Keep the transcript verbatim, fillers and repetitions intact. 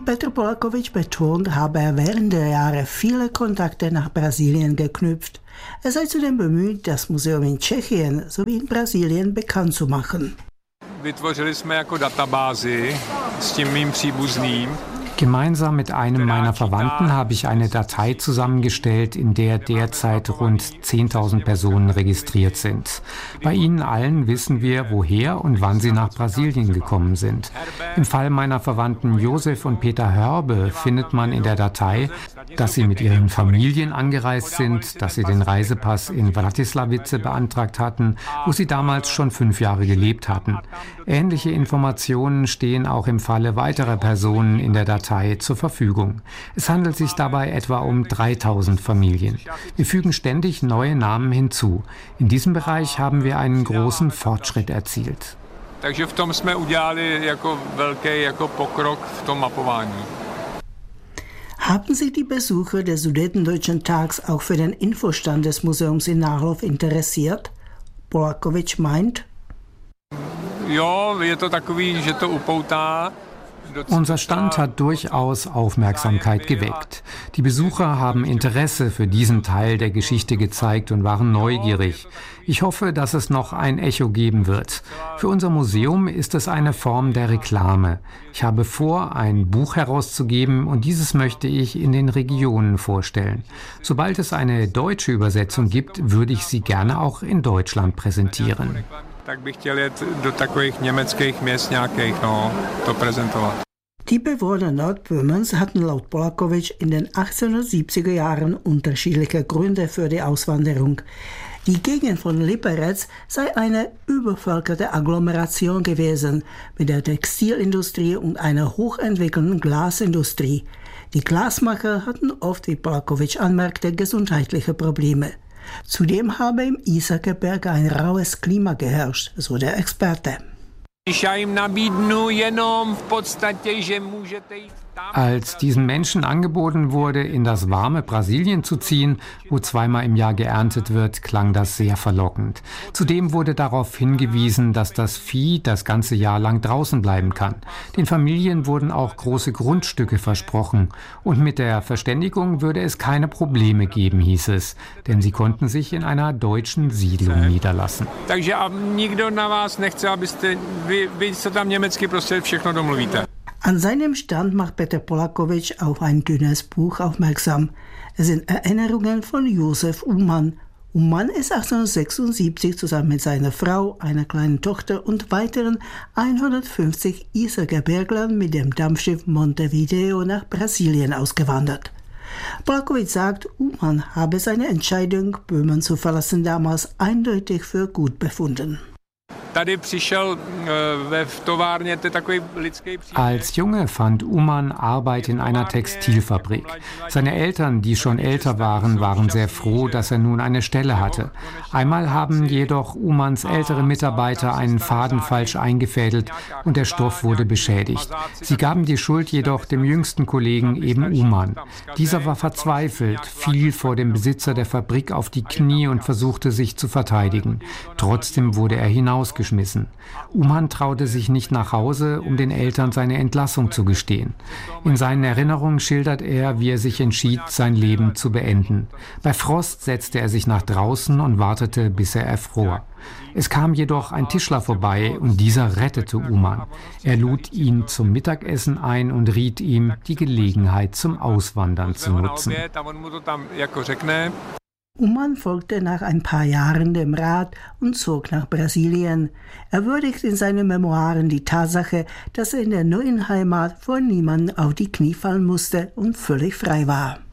Petr Polakowicz betont, habe er während der Jahre viele Kontakte nach Brasilien geknüpft. Er sei zudem bemüht, das Museum in Tschechien sowie in Brasilien bekannt zu machen. Vytvořili jsme jako databázi s tím mým příbuzným. Gemeinsam mit einem meiner Verwandten habe ich eine Datei zusammengestellt, in der derzeit rund zehntausend Personen registriert sind. Bei ihnen allen wissen wir, woher und wann sie nach Brasilien gekommen sind. Im Fall meiner Verwandten Josef und Peter Hörbe findet man in der Datei, dass sie mit ihren Familien angereist sind, dass sie den Reisepass in Bratislavice beantragt hatten, wo sie damals schon fünf Jahre gelebt hatten. Ähnliche Informationen stehen auch im Falle weiterer Personen in der Datei zur Verfügung. Es handelt sich dabei etwa um dreitausend Familien. Wir fügen ständig neue Namen hinzu. In diesem Bereich haben wir einen großen Fortschritt erzielt. Takže v tom jsme udělali jako velký jako pokrok v tom mapování. Haben sich die Besucher des Sudetendeutschen Tags auch für den Infostand des Museums in Náchylov interessiert? Polakowicz meint: Jo, je to takový, že to upoutá. Unser Stand hat durchaus Aufmerksamkeit geweckt. Die Besucher haben Interesse für diesen Teil der Geschichte gezeigt und waren neugierig. Ich hoffe, dass es noch ein Echo geben wird. Für unser Museum ist es eine Form der Reklame. Ich habe vor, ein Buch herauszugeben und dieses möchte ich in den Regionen vorstellen. Sobald es eine deutsche Übersetzung gibt, würde ich sie gerne auch in Deutschland präsentieren. Tak bych chtěl jet do takových německých měst nějakých, no, to prezentovat. Die Bewohner Nordböhmens hatten laut Polakowicz in den achtzehnhundertsiebziger Jahren unterschiedliche Gründe für die Auswanderung. Die Gegend von Liberec sei eine übervölkerte Agglomeration gewesen mit der Textilindustrie und einer hochentwickelten Glasindustrie. Die Glasmacher hatten oft, wie Polakowicz anmerkte, gesundheitliche Probleme. Zudem habe im Isakerberg ein raues Klima geherrscht, so der Experte. Als diesen Menschen angeboten wurde, in das warme Brasilien zu ziehen, wo zweimal im Jahr geerntet wird, klang das sehr verlockend. Zudem wurde darauf hingewiesen, dass das Vieh das ganze Jahr lang draußen bleiben kann. Den Familien wurden auch große Grundstücke versprochen. Und mit der Verständigung würde es keine Probleme geben, hieß es. Denn sie konnten sich in einer deutschen Siedlung niederlassen. Takže a nikdo na vás nechce, abyste vy, vy se tam německy prostě všechno domluvíte. An seinem Stand macht Petr Polakowicz auf ein dünnes Buch aufmerksam. Es sind Erinnerungen von Josef Uhlmann. Uhlmann ist achtzehnhundertsechsundsiebzig zusammen mit seiner Frau, einer kleinen Tochter und weiteren hundertfünfzig Isagerberglern mit dem Dampfschiff Montevideo nach Brasilien ausgewandert. Polakowicz sagt, Uhlmann habe seine Entscheidung, Böhmen zu verlassen, damals eindeutig für gut befunden. Als Junge fand Uhlmann Arbeit in einer Textilfabrik. Seine Eltern, die schon älter waren, waren sehr froh, dass er nun eine Stelle hatte. Einmal haben jedoch Uhlmanns ältere Mitarbeiter einen Faden falsch eingefädelt und der Stoff wurde beschädigt. Sie gaben die Schuld jedoch dem jüngsten Kollegen, eben Uhlmann. Dieser war verzweifelt, fiel vor dem Besitzer der Fabrik auf die Knie und versuchte sich zu verteidigen. Trotzdem wurde er hinausgeschmissen. Uhlmann traute sich nicht nach Hause, um den Eltern seine Entlassung zu gestehen. In seinen Erinnerungen schildert er, wie er sich entschied, sein Leben zu beenden. Bei Frost setzte er sich nach draußen und wartete, bis er erfror. Es kam jedoch ein Tischler vorbei und dieser rettete Uhlmann. Er lud ihn zum Mittagessen ein und riet ihm, die Gelegenheit zum Auswandern zu nutzen. Uhlmann folgte nach ein paar Jahren dem Rat und zog nach Brasilien. Er würdigt in seinen Memoiren die Tatsache, dass er in der neuen Heimat vor niemandem auf die Knie fallen musste und völlig frei war.